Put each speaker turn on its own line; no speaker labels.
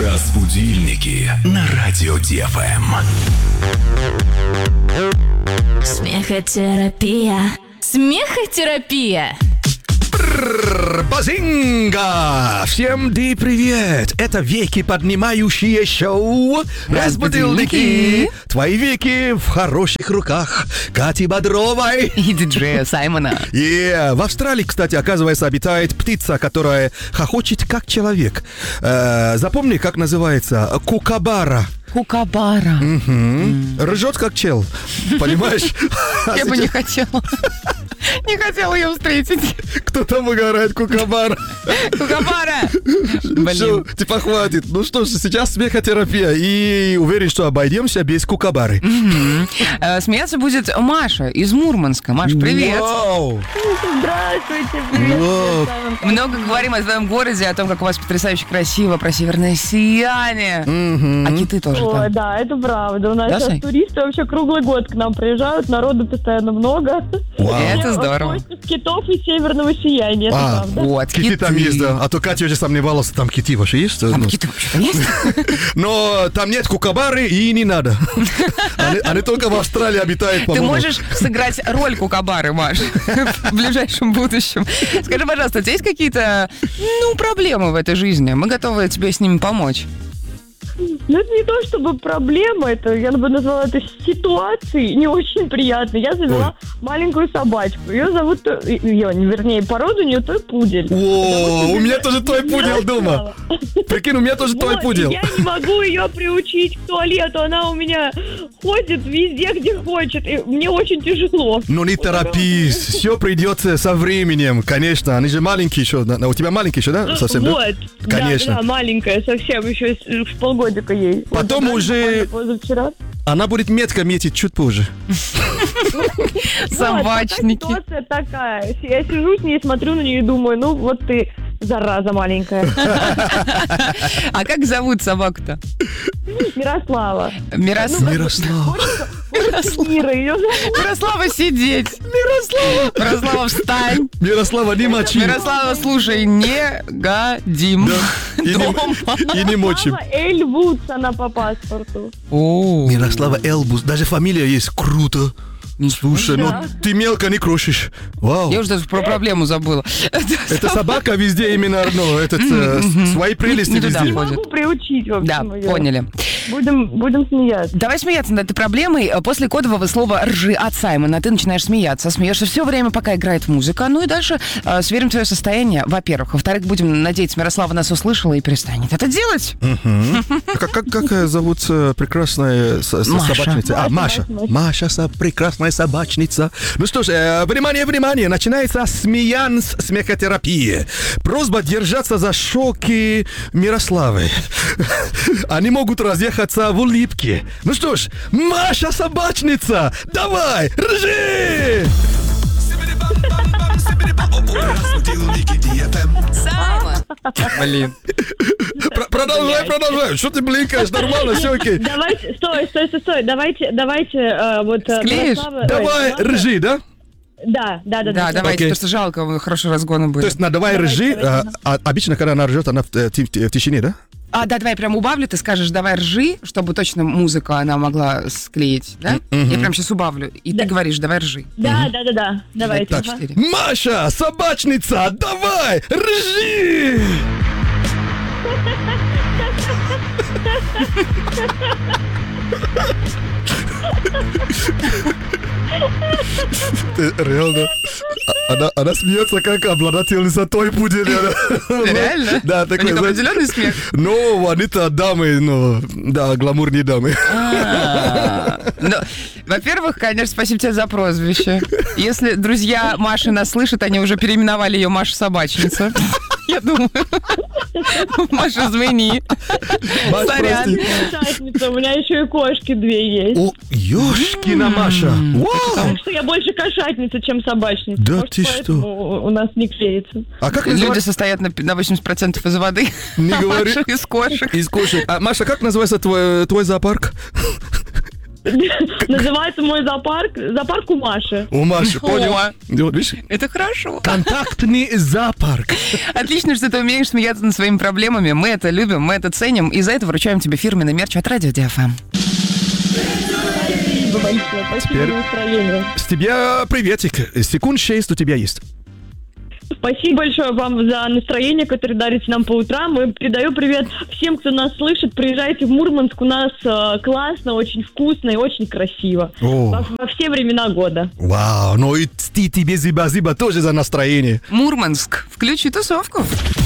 Разбудильники на радио ДФМ.
Смехотерапия. Смехотерапия.
Базинга! Всем привет! Это веки поднимающие шоу «Разбудильники». Твои веки в хороших руках Кати Бодровой
и диджея Саймона.
В Австралии, кстати, оказывается, обитает птица, которая хохочет как человек. Запомни, как называется? Кукабара.
Кукабара.
Ржет как чел. Понимаешь?
Я бы не хотела. Не хотела ее встретить.
Кто там выгорает? Кукабара.
Кукабара!
Все, типа хватит. Ну что ж, сейчас смехотерапия. И уверен, что обойдемся без кукабары.
Смеяться будет Маша из Мурманска. Маш, привет.
Вау.
Здравствуйте, привет.
Много говорим о твоем городе, о том, как у вас потрясающе красиво, про северное сияние. А киты тоже
Ой,
там.
да, это правда. У нас
Да,
сейчас
Сань?
туристы вообще круглый год к нам приезжают, народу постоянно много.
Это здорово.
Китов и северного сияния, это правда.
Вот,
Киты там есть, да. А то Катя уже сомневалась, там киты вообще есть?
Там
Ну,
киты вообще есть?
но там нет кукабары и не надо. Они только в Австралии обитают,
Ты
по-моему.
можешь сыграть роль кукабары, Маш, в ближайшем будущем. Скажи, пожалуйста, у тебя есть какие-то, проблемы в этой жизни? Мы готовы тебе с ними помочь.
Ну, это не то чтобы проблема, это я бы назвала это ситуацией не очень приятной. Я завела маленькую собачку. Ее зовут, породу у нее той пудель.
О, у меня тоже твой пудел дома. Прикинь, у меня тоже твой
Вот,
пудел.
я не могу ее приучить к туалету. Она у меня ходит везде, где хочет. И мне очень тяжело.
Ну не торопись, все придется со временем, конечно. Они же маленькие еще. У тебя маленький еще, да? Совсем, да?
Вот.
Конечно.
Да, маленькая совсем, еще с полгодика ей.
Потом
Вот,
уже-
позавчера.
Она будет метко метить чуть позже.
Собачники.
Вот, ситуация такая. Я сижу с ней, смотрю на нее и думаю, ну вот ты, зараза маленькая.
А как зовут собаку-то?
Мирослава.
Мирослава.
Мира ее зовут.
Мирослава, сидеть. Мирослава, встань.
Мирослава, не мочи.
Мирослава, слушай, не годим.
И не мочим.
Мама Эль Вудс, она по паспорту.
О,
Мирослава Элбус. Даже фамилия есть. Круто. Слушай, ну ты мелко не крошишь. Вау.
я уже даже про проблему забыла.
Это собака везде именно, свои прелести
Не туда
везде.
ходит.
Могу приучить, в общем,
Да,
её.
поняли.
Будем смеяться.
Давай смеяться над этой проблемой. После кодового слова «ржи» от Саймона ты начинаешь смеяться. Смеешься все время, пока играет музыка. Ну и дальше сверим твое состояние, во-первых. Во-вторых, будем надеяться, Мирослава нас услышала и перестанет это делать.
Как зовут прекрасная
Маша.
собачница? Маша. Маша, прекрасная собачница. Ну что ж, внимание, начинается смехотерапия. Просьба держаться за щеки Мирославы. Они могут разъехаться в улыбке. Ну что ж, Маша собачница, давай, ржи!
Саймон! Блин.
Продолжай. Что ты блинкаешь? Нормально, все окей.
Давайте, стой. Давайте, вот...
Склеишь?
Мирослава-
Давай,
Маша-
ржи, да?
Да,
Да, давайте,
Окей.
потому что жалко, хорошие разгоны были.
То есть на давай ржи, обычно, когда она ржет, она в тишине, да?
Да, давай прям убавлю, ты скажешь «давай ржи», чтобы точно музыку она могла склеить, да? Я прям сейчас убавлю, и ты говоришь «давай ржи».
Да. Давайте.
Так,
ага.
4.
Маша, собачница, давай, ржи! Ты реально... Она смеется, как обладательница той пудели.
Реально?
Да,
У
такой,
них
знаешь,
определенный смех.
ну, они-то дамы, да, гламурные дамы.
Ну, во-первых, конечно, спасибо тебе за прозвище. Если друзья Маши нас слышат, они уже переименовали ее Маша-собачница. Я думаю. Маша, извини.
Маш,
Сорян.
прости.
Кошатница, у меня еще и кошки 2 есть.
О, ёшкина Маша. Вау!
Так что я больше кошатница, чем собачница.
Да
Может,
ты
поэтому у нас не клеится.
А как
Люди
называется?
состоят на 80% из воды.
Не
А
говори.
Маша из кошек.
Из кошек. А, Маша, как называется твой зоопарк?
Называется мой зоопарк у Маши.
У Маши, понял?
О.
Вот, видишь?
Это хорошо.
Контактный зоопарк.
Отлично, что ты умеешь смеяться над своими проблемами. Мы это любим, мы это ценим. И за это вручаем тебе фирменный мерч от Радио Диафам.
Спасибо большое. Спасибо
Теперь-
за настроение.
С тебя приветик. Секунд 6 у тебя есть.
Спасибо большое вам за настроение, которое дарите нам по утрам. И передаю привет всем, кто нас слышит. Приезжайте в Мурманск. У нас классно, очень вкусно и очень красиво.
О.
Во все времена года.
Вау, ну и тебе зиба-зиба тоже за настроение.
Мурманск. Включи тусовку.